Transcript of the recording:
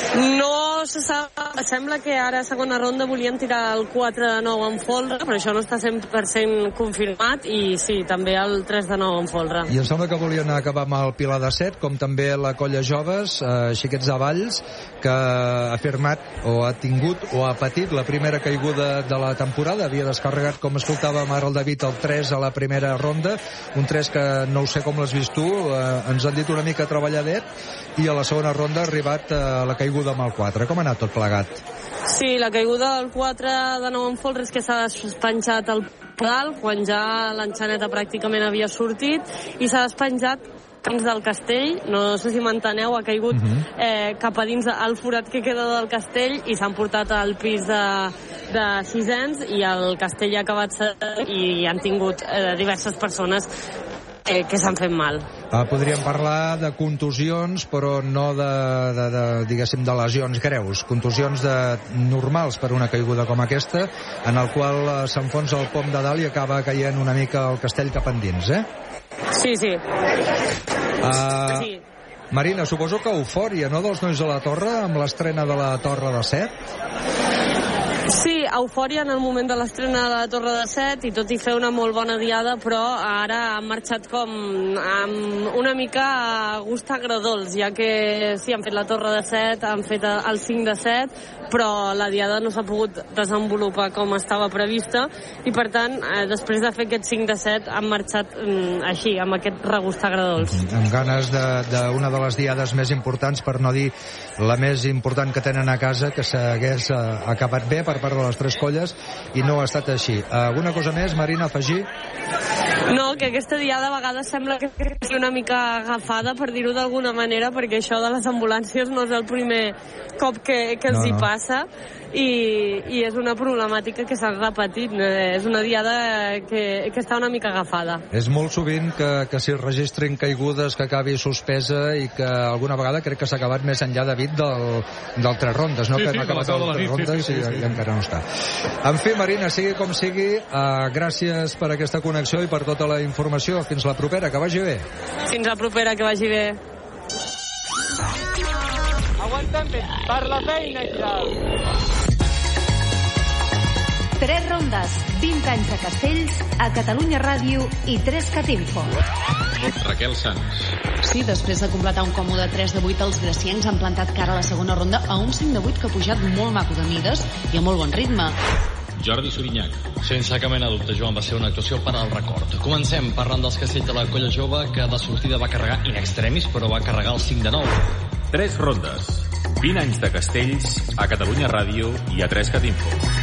No se sap, sembla que ara a segona ronda volien tirar el 4-9 en folre, però això no està 100% confirmat, i sí, també el 3-9 en folre. I em sembla que volien acabar amb el Pilar de 7, com també la Colla Joves, Xiquets de Valls, que ha firmat o ha tingut o ha patit la primera caiguda de la temporada. Havia descarregat, com escoltàvem ara el David, el 3 a la primera ronda, un 3 que no ho sé com l'has vist tu, ens han dit una mica treballadet, i a la segona ronda ha arribat la caiguda amb el 4. Com ha anat tot plegat? Sí, la caiguda del 4-9 en folre és que s'ha despenjat el pedal quan ja l'enxaneta pràcticament havia sortit, i s'ha despenjat dins del castell, no sé si m'enteneu, ha caigut cap a dins el forat que queda del castell, i s'han portat al pis de sisens, i el castell ha acabat i han tingut diverses persones que s'han fet mal. Podríem parlar de contusions, però no diguéssim, de lesions greus. Contusions normals per una caiguda com aquesta, en el qual s'enfonsa el pom de dalt i acaba caient una mica el castell cap endins, eh? Sí. Sí. Marina, suposo que eufòria, no?, dels nois de la Torre, amb l'estrena de la Torre de 7? Sí, eufòria en el moment de l'estrena de la Torre de 7, i tot i fer una molt bona diada, però ara han marxat com amb una mica a gust agradols, ja que sí, han fet la Torre de 7, han fet el 5 de 7, però la diada no s'ha pogut desenvolupar com estava prevista, i per tant, després de fer aquest 5 de 7, han marxat així, amb aquest regust agradols. Amb ganes d'una de les diades més importants, per no dir la més important que tenen a casa, que s'hagués acabat bé per part de les tres colles, i no ha estat així. Alguna cosa més, Marina, afegir? No, que aquesta diada a vegades sembla que és una mica agafada, per dir-ho d'alguna manera, perquè això de les ambulàncies no és el primer cop que els hi passa, i és una problemàtica que s'ha repetit. És una diada que està una mica agafada. És molt sovint que s'hi registrin caigudes, que acabi suspesa, i que alguna vegada crec que s'ha acabat més enllà, David, del 3 rondes, no? Que no ha acabat el 3 rondes i encara no està. En fi, Marina, sigui com sigui, gràcies per aquesta connexió i per tota la informació. Fins la propera, que vagi bé. Fins la propera, que vagi bé. Aguanta'n bé, per la feina, ja. 3 rondes, 20 anys de castells, a Catalunya Ràdio i 3CAT Info. Raquel Sans. Sí, després de completar un còmode 3 de 8, els graciencs han plantat cara a la segona ronda a un 5 de 8 que ha pujat molt maco de mides i a molt bon ritme. Jordi Sorinyac. Sense cap mena de dubte, Joan, va ser una actuació per al record. Comencem parlant dels castells de la Colla Jove, que de sortida va carregar in extremis, però va carregar el 5 de 9. 3 rondes, 20 anys de castells, a Catalunya Ràdio i a 3CAT Info.